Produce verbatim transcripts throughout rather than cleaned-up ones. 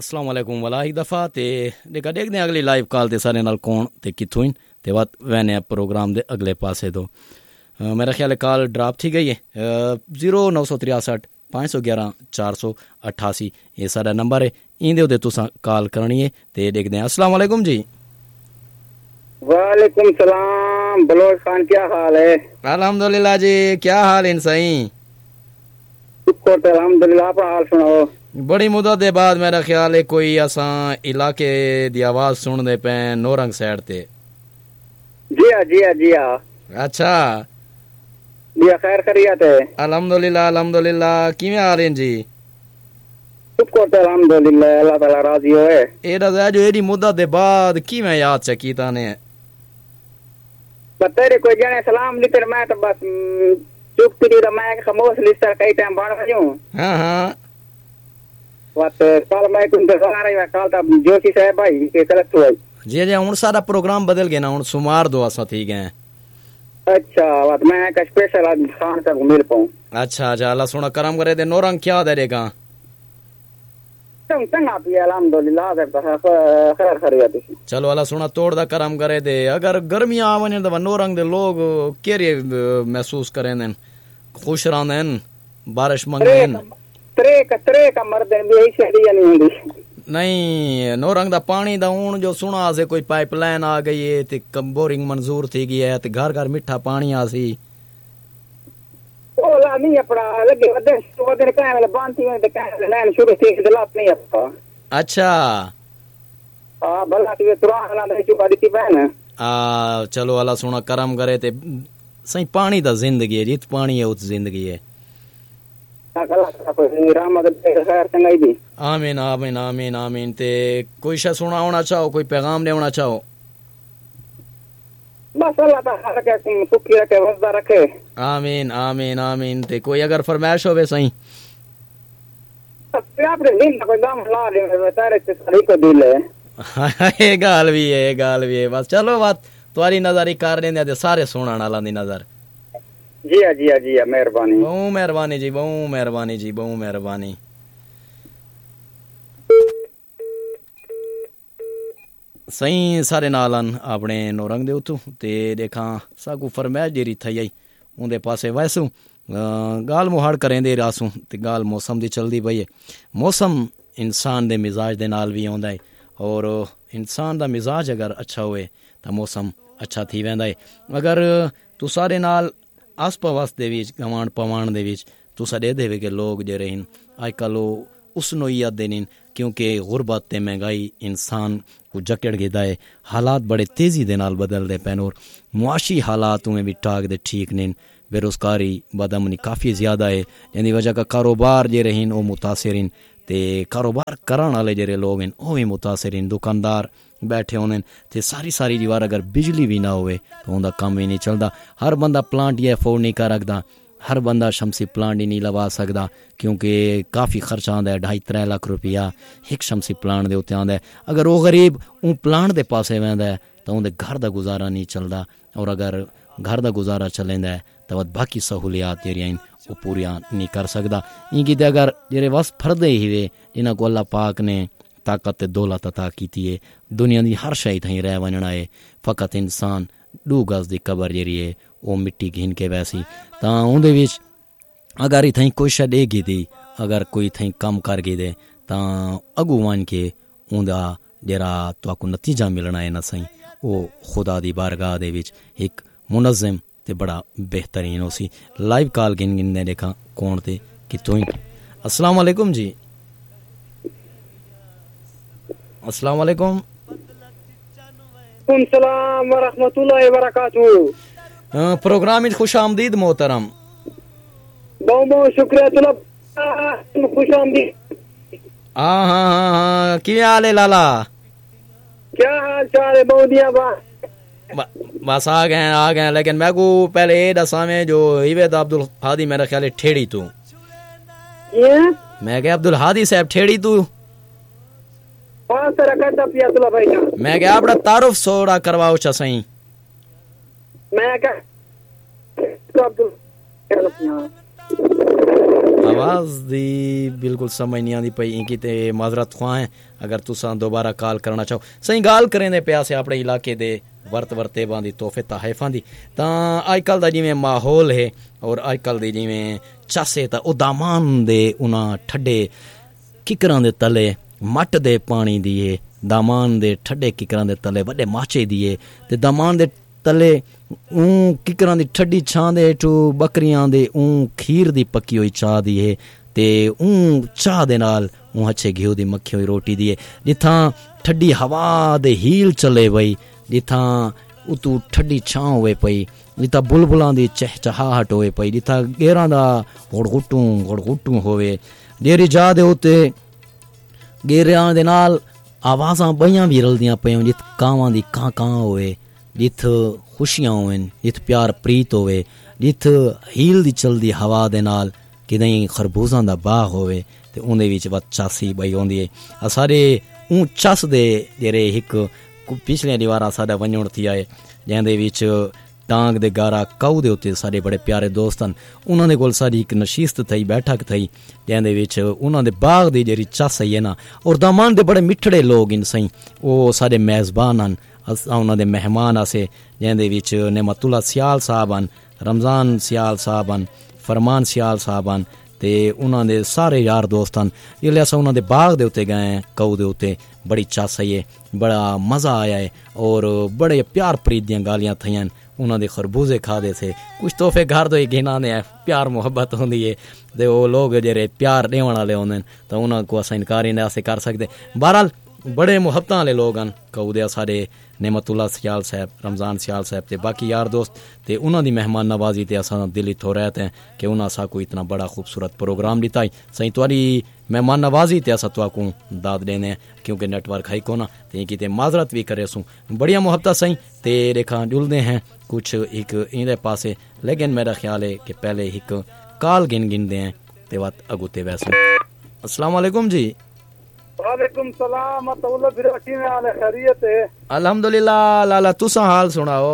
अस्सलाम वालेकुम वाला एक दफ़ा ते देखा देखने अगली लाइव कॉल ते सारे नाल कौन ते कित्थों ते बात वैने प्रोग्राम दे अगले पासे तो मेरा ख्याल है कॉल ड्रॉप थी गई है जीरो नौ सौ तिरसठ पाँच सौ ग्यारह चार सौ अठासी ये सारा नंबर है इंदे उदे तुसा कॉल करनी है ते देखते हैं। अस्सलाम वालेकुम जी। वालेकुम सलाम बलोच खान, क्या हाल है? अल्हम्दुलिल्लाह जी, क्या हाल है सही? शुक्र अल्हम्दुलिल्लाह, आप हाल सुनाओ। बड़ी मुद्दत के बाद मेरा ख्याल है कोई असा इलाके दी आवाज सुन दे पे नौरंग साइड ते। जी हाँ जी हाँ जी हाँ। अच्छा जी खैर खैरियत है? अल्हम्दुलिल्लाह अल्हम्दुलिल्लाह, किवें हाल हैं जी? शुक्र अल्हम्दुलिल्लाह, अल्लाह ताला राजी होए। एड़ा जो एडी मुद्दत के बाद किवें याद च कीता ने? तेरे कोई जने सलाम लिखर मैं तो बस चुप करी तो मैं खामोश लिस्टर कई टाइम बन गयो। हां हां वत कल मैं कुछ इंतजार है, कल ता जोशी साहब भाई के तरफ तो जी जी हुन सारा प्रोग्राम बदल गया ना, हुन सुमार दो असा थी गए। अच्छा वत मैं का स्पेशल आज खान से मिल पाऊं। अच्छा अच्छा अल्लाह सोना करम करे दे। नौरंग क्या देगा? तुम चंगा भी अल्हम्दुलिल्लाह से खैर खैरियत। चलो अल्लाह सोना तोड़ दा करम करे दे। अगर गर्मियां आवन तो नौरंग दे लोग केरे महसूस करें, खुश रहंदन, बारिश मंगन? त्रे का त्रे का मर्दन भी यही शहरी नहीं हुंदी। नहीं नौरंग दा पानी दा हूं जो सुना से कोई पाइपलाइन आ गई है ते बोरिंग मंजूर थी गई है ते घर घर मिठा पानी आसी। ओला नहीं अपना लगे वदे वदे काहे वाले बांधी में ते काहे लाइन शुरू थी ते लात नहीं अपा। अच्छा हां भला ते तुरा ना दे चुका दी बहन। आ चलो अल्लाह सोना करम करे ते सही पानी दा जिंदगी है, जित पानी है उत जिंदगी है। आमीन आमीन आमीन आमीन। ते कोई शय सुनाना चाहो, कोई पैगाम देना चाहो? बस अल्लाह ताला रखे सुखी रखे वसदा रखे। आमीन आमीन आमीन। ते कोई अगर फरमाइश होवे सही आपने दिन कोई गम ला दे तारे से सही को दिल है। ये गाल भी है, ये गाल भी है। बस चलो बात तुम्हारी नजर ही कर लेंदे ते सारे सुनने वाला दी नजर। जी हाँ जी हाँ जी हाँ, मेहरबानी बहु मेहरबानी जी, बहु मेहरबानी जी, बहु मेहरबानी। सही सारे नालन अपने नौरंग दे उतू ते देखा साकू फरमाइश जेरी थई आई उंदे पासे वैसू गाल मुहाड़ करें दे रासू ते गाल मौसम दी चलदी पई है। मौसम इंसान दे मिजाज दे नाल भी आउंदा है और इंसान दा मिजाज अगर अच्छा होए तो मौसम अच्छा थी वैंदा है। अगर तू सारे नाल आस पवास दे विच गवाण पवाण दे विच तुसा दे देवे के लोग जेरे हिन अजकल उस नोइयत दे निन क्योंकि गुरबत ते महंगाई इंसान को जकड़ गिदा है। हालात बड़े तेज़ी दे नाल बदलदे पैन और मुआशी हालात में भी टाक दे ठीक निन। बेरोज़गारी बदअमनी काफ़ी ज़्यादा है जिंदी वजह का कारोबार जेरे हिन वो मुतासिर हिन ते कारोबार करन वाले जेरे लोग हिन वो भी मुतासिर हिन। दुकानदार बैठे होने ते सारी सारी दीवार अगर बिजली भी ना होवे तो उनका काम ही नहीं चलता। हर बंदा प्लांट ये अफोर्ड नहीं कर रखता, हर बंदा शमसी प्लांट ही नहीं लगा सकता क्योंकि काफ़ी खर्चा आंदा है। ढाई त्रै लाख रुपया एक शमसी प्लांट दे उत्ते आंदा है। अगर वो गरीब उन प्लांट दे पासे वैंदा है तो उनके घर दा गुजारा नहीं चलता और अगर घर दा गुजारा चलेंदा है तो बाकी सहूलियात जेरियां वो पूरियां नहीं कर सकता। इनकी ते अगर जेरे वस फरदे ही वे जिन्हां को अल्लाह पाक ने ताकत ते दौलत अता कीती है, दुनिया दी हर शय थई रह वञणा है। फ़कत इंसान दू गज दी कबर जेरी है वो मिट्टी घिन के वैसी तां उहदे विच अगर इथई कोई शय देगी दी अगर कोई थई कम कर गई दे तां अगू वन के उंदा जेरा तुआकू नतीजा मिलना है ना सही वो खुदा दी बारगाह दे विच एक मुनज़्ज़म ते बड़ा बेहतरीन होसी। लाइव कॉल गिन गिन ने देखा कौन थे कितों ही। अस्सलाम वालेकुम जी। अस्सलाम वालेकुम। सलाम व रहमतुल्लाहि व बरकातहू। प्रोग्राम में खुश आमदीद मोहतरम। बहुत बहुत शुक्रिया तुला खुश आमदीद। हाँ हाँ हाँ हाँ क्या हाल है लाला? क्या हाल चाल है? बहुत दिया बा बस आ गए आ गए लेकिन मैं को पहले ये दसा में जो इवेद अब्दुल हादी मेरा ख्याल है ठेड़ी तू ये मैं क्या अब्दुल हादी साहब ठेड़ी तू पांच तरह का पिया तुला भाई ना मैं क्या अपना तारुफ सोड़ा करवाओ चा सही मैं क्या अब्दुल आवाज दी बिल्कुल समझ नहीं आती पई इनकी ते माजरत ख्वाह है अगर तुसा दोबारा कॉल करना चाहो सही गाल करें दे पिया से अपने इलाके दे वर्त वर्तेबां दी तोहफे तहफां दी तां अजकल दा जिवें माहौल है और अजकल दी जिवें चासे ता ओ दामान दे उना ठड्डे किकरां दे तले मट दे पानी दिए दामान दे ठड्डे किकरां दे तले वड्डे माचे दिए ते दामान दे तले ऊं किकरां दी ठड्डी छां दे हेठू बकरियां दे ऊं खीर दी पक्की होई चाह दी है ते ऊं चाह दे नाल ऊं अच्छे घिओ दी मक्खी होई रोटी दी है जिथां ठड्डी हवा दे हील चले वई जिथां उतू ठड्डी छां होवे पई जिथां बुलबुलां दी चहचहाहट होवे पई जिथां गेरां दा गुड़गुटू गुड़गुटू होवे जेरी जा दे उते गेरां दे नाल आवाज़ां बइयां भी रलदियां पयूं जिथ कावां दी कां कां होवे जिथ खुशियां होवन जिथ प्यार प्रीत होवे जिथ हील दी चलदी हवा दे नाल किदई खरबूजां दा बाग होवे ते उहदे विच वत चासी बई होंदी है सारे ऊं चस दे जेरे हिक पिछले दीवारा साडा वञण थी आए जंहिंदे विच टांग दे गारा काऊ दे उत्ते साडे बड़े प्यारे दोस्त न उन्हां दे कोल साडी इक नशीस्त थई बैठक थई जंहिंदे विच उन्हां दे बाग दी जेरी चस है ना और दामान दे बड़े मिठड़े लोग इन सही ओ साडे मेज़बान न असां उन्हां दे मेहमान आसे जंहिंदे विच नेमतुल्ला सियाल साहब न रमज़ान सियाल साहब न फरमान सियाल साहब न ते उन्हां दे सारे यार दोस्त न जिसलै असां उन्हां दे बाग दे उत्ते गए काऊ दे उत्ते बड़ी चस आई है बड़ा मज़ा आया है और बड़े प्यार प्रीत दियां गालियां थईयां उन्हां दे खरबूजे खादे थे कुछ तोहफे घर दो ही गिना ने प्यार मुहब्बत होंदी है ते वो लोग जेरे प्यार देवण वाले होंदे तो उन्हां को असां इनकार ही नहीं कर सकते बहरहाल बड़े मुहब्बतां वाले लोग न काऊ दे सारे नेमतुल्ला सियाल साहब रमज़ान सियाल साहब ते बाकी यार दोस्त ते उन्हां दी मेहमान नवाजी ते असां दिल ही थो रहते हैं कि उन्हां असां को इतना बड़ा खूबसूरत प्रोग्राम दिता है सही तुहारी मेहमान नवाजी ते असां तुआ को दाद देने हैं क्योंकि नेटवर्क है कोना ते कि ते माजरत भी करे सूं बढ़िया मुहब्बत सही ते रेखा जुलदे हैं कुछ एक इंदे पासे लेकिन मेरा ख्याल है कि पहले एक काल गिन गिनदे हैं ते वत अगुते वैसू अस्सलाम वालेकुम जी वालेकुम सलाम अतौला बिराकी में आले खैरियत है अल्हम्दुलिल्लाह लाला तुसा हाल सुनाओ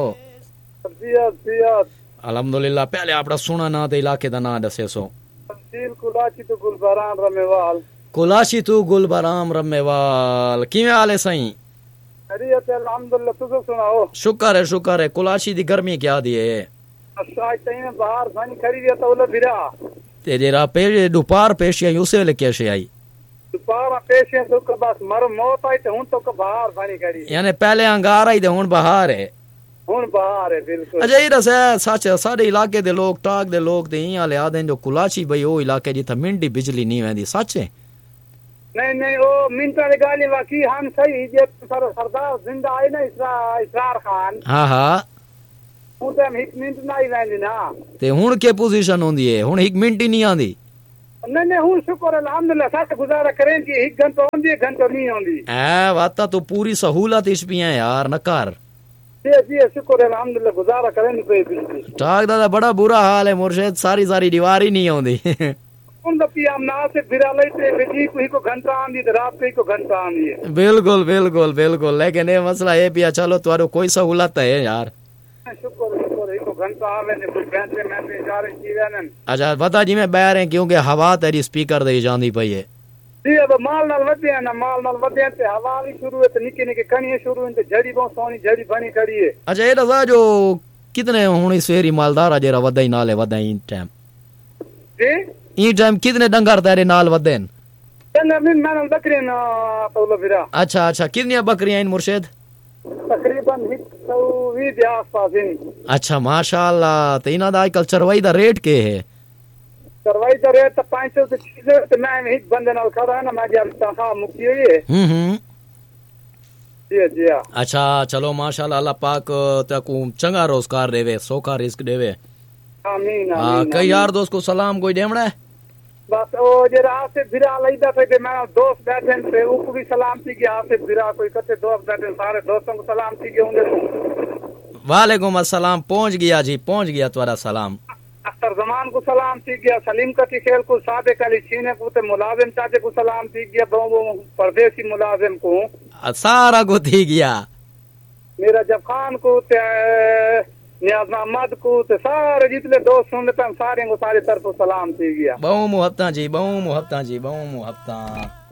सियत सियत अल्हम्दुलिल्लाह पहले आपड़ा सुना ना ते इलाके दा नाम दसे सो तहसील कुलाची तो गुलबराम रमेवाल कुलाशी तू गुलबराम रमेवाल किवें हाल है सही खैरियत है अल्हम्दुलिल्लाह तुसा सुनाओ शुक्र है शुक्र है कुलाशी दी गर्मी क्या दी है अच्छा तईने बाहर सानी खैरियत औला बिरा ते जेरा पे दोपहर पेश आई उसे ले कैसे आई दोपहर पेश है तो के बस मर मौत आई ते हुन तो के बाहर सानी खैरी यानी पहले अंगार आई ते हुन बहार है हुन बाहर है बिल्कुल अच्छा ये दसे सच साडे इलाके दे लोग टाक दे लोग ते इयां ले आदे जो कुलाची भाई ओ इलाके जिथा मिंटी बिजली नहीं वेंदी सच है नहीं नहीं ओ मिंटा दी गाली वाकी हम सही जे सर सरदार जिंदा आई ना इसरा इसरार खान हां हां हुन ते एक मिनट नहीं वेंदी ना ते हुन के पोजीशन होंदी है हुन एक मिनट ही नहीं आंदी नहीं नहीं हुन शुक्र अल्हम्दुलिल्लाह साथ गुजारा करें कि एक घंटा होंदी है घंटा नहीं होंदी ए वाता तो पूरी सहूलत इस भी है यार न कर जी जी शुक्र अल्हम्दुलिल्लाह गुजारा करें पे बिल्कुल टाक दादा बड़ा बुरा हाल है मुर्शिद सारी सारी दीवार ही नहीं होंदी उन द पीएम ना से बिरा लेते बिजी कोई को घंटा आंदी ते रात को घंटा आंदी है बिल्कुल बिल्कुल बिल्कुल लेकिन ये मसला ये पिया चलो तुम्हारो कोई सहूलत है यार शुक्र शुक्र एक घंटा आवे ने कुछ घंटे में पे जा रही चीजें ने अच्छा बता जी मैं बैर है क्योंकि हवा तेरी स्पीकर दे जांदी पई है जी अब माल नाल वदे ना माल नाल वदे ते हवा भी शुरू है ते निके निके कणी शुरू है ते जड़ी बहुत सोनी जड़ी बनी खड़ी है अच्छा ये दसा जो कितने हुनी सवेरी मालदार जेरा वदा ही नाले वदा ही टाइम जी ई टाइम कितने डंगर तेरे नाल वदेन डंगर में मैंने बकरी ना तौला फिरा अच्छा अच्छा कितनी बकरियां इन मुर्शिद तकरीबन सौ बीस के आसपास इन अच्छा माशाल्लाह ते इना दा आजकल चरवाई दा रेट के है चरवाई दा रेट तो पाँच सौ से छह सौ ते मैं एक बंदे नाल खड़ा है ना मैं जब तनख्वाह मुक्ति हुई है हम्म हम्म जी जी अच्छा चलो माशाल्लाह अल्लाह पाक तकू चंगा रोजगार देवे सौखा रिस्क देवे आमीन हां आमीन कई यार दोस्त को सलाम कोई देवड़ा है बस ओ जे रात से बिरा लईदा थे कि मैं दोस्त बैठे थे उनको भी सलाम थी कि आप से बिरा कोई कते दोस्त बैठे सारे दोस्तों को सलाम थी कि उनके वालेकुम अस्सलाम पहुंच गया जी पहुंच गया तुम्हारा सलाम अख्तर जमान को सलाम थी गया सलीम कटी खेल को सादे कली छीने को ते मुलाजिम चाचे को सलाम थी गया दो परदेसी मुलाजिम को सारा को थी गया मेरा जब खान को ते नियाज अहमद को ते सारे जितने दोस्त सुनते हैं सारे को सारी तरफ सलाम थी गया। बहु मुहब्बतां जी बहु मुहब्बतां जी बहु मुहब्बतां।